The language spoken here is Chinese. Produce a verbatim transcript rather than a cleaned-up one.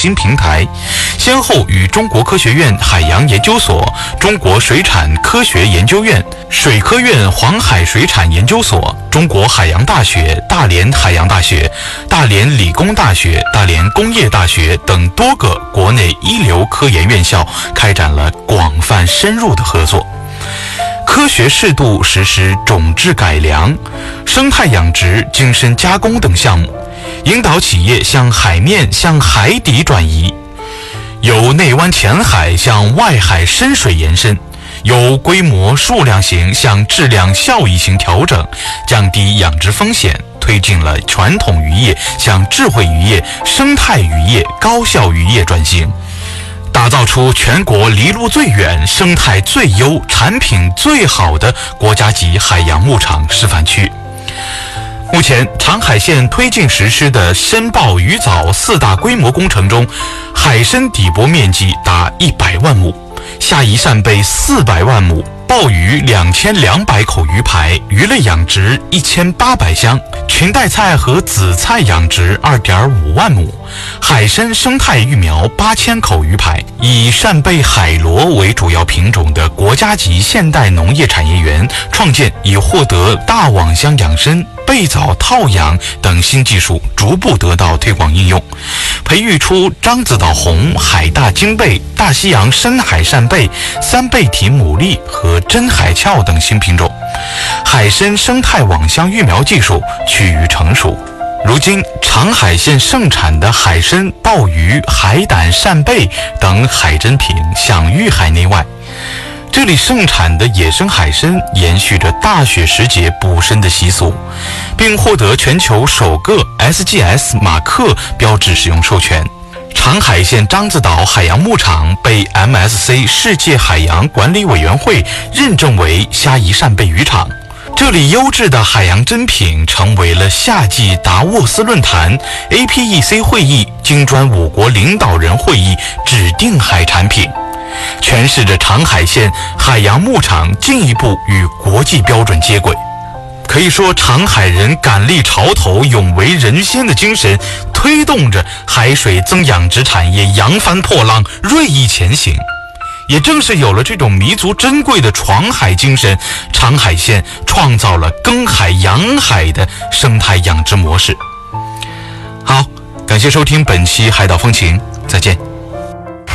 新平台，先后与中国科学院海洋研究所、中国水产科学研究院、水科院黄海水产研究所、中国海洋大学、大连海洋大学、大连理工大学、大连工业大学等多个国内一流科研院校开展了广泛深入的合作，科学适度实施种质改良、生态养殖、精深加工等项目，引导企业向海面、向海底转移，由内湾浅海向外海深水延伸，由规模数量型向质量效益型调整，降低养殖风险，推进了传统渔业向智慧渔业、生态渔业、高效渔业转型，打造出全国离陆最远、生态最优、产品最好的国家级海洋牧场示范区。目前，长海县推进实施的深鲍鱼藻四大规模工程中，海参底泊面积达一百万亩，下移扇贝四百万亩，鲍鱼两千两百口鱼排，鱼类养殖一千八百箱，裙带菜和紫菜养殖二点五万亩，海参生态育苗八千口鱼排。以扇贝海螺为主要品种的国家级现代农业产业园创建，已获得大网箱养生、贝藻套养等新技术逐步得到推广应用，培育出獐子岛红、海大金贝、大西洋深海扇贝、三倍体牡蛎和真海鞘等新品种。海参生态网箱育苗技术趋于成熟。如今，长海县盛产的海参、鲍鱼、海胆、扇贝等海珍品享誉海内外。这里盛产的野生海参延续着大雪时节捕参的习俗，并获得全球首个 S G S 马克标志使用授权。长海县獐子岛海洋牧场被 M S C 世界海洋管理委员会认证为虾夷扇贝渔场。这里优质的海洋珍品成为了夏季达沃斯论坛、A P E C 会议、金砖五国领导人会议指定海产品，诠释着长海县海洋牧场进一步与国际标准接轨。可以说，长海人敢立潮头、勇为人先的精神，推动着海水增养殖产业扬帆破浪、锐意前行。也正是有了这种弥足珍贵的闯海精神，长海县创造了耕海养海的生态养殖模式。好，感谢收听本期海岛风情，再见。